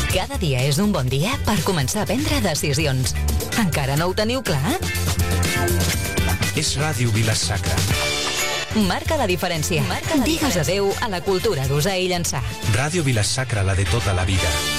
Cada dia és un bon dia per començar a prendre decisions. Encara no ho teniu clar? És Ràdio Vila-sacra. Marca la diferència. Digues adeu a la cultura d'usar i llançar. Ràdio Vila-sacra, la de tota la vida.